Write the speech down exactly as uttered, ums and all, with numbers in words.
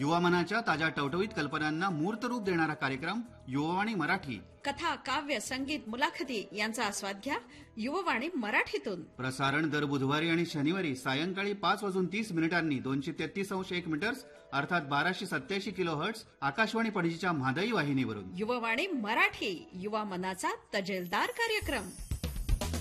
युवा मनाच्या ताज्या टवटवीत कल्पनांना मूर्त रूप देणारा कार्यक्रम युववाणी मराठी. कथा, काव्य, संगीत, मुलाखती यांचा आस्वाद घ्या युववाणी मराठीतून. प्रसारण दर बुधवारी आणि शनिवारी सायंकाळी पाच वाजून तीस मिनिटांनी दोनशे तेहतीस अंश एक मीटर्स अर्थात बाराशे सत्याऐंशी किलो हर्ट्स आकाशवाणी पणजीच्या म्हादई वाहिनीवरून. युववाणी मराठी, युवा मनाचा तजेलदार कार्यक्रम.